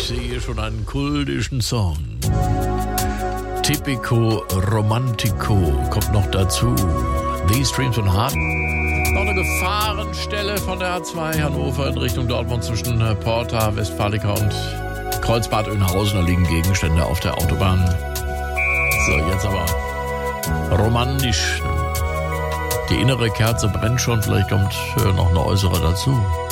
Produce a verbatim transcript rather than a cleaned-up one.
sehe schon einen kultischen Song. Tipico Romantico kommt noch dazu. These Streams von Hart. Noch eine Gefahrenstelle von der A zwei Hannover in Richtung Dortmund zwischen Porta, Westfalica und Kreuzbad Oeynhausen. Da liegen Gegenstände auf der Autobahn. So, jetzt aber romantisch. Die innere Kerze brennt schon, vielleicht kommt noch eine äußere dazu.